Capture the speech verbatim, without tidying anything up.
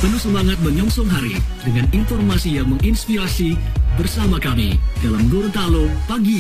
Penuh semangat menyongsong hari dengan informasi yang menginspirasi bersama kami dalam Gorontalo Pagi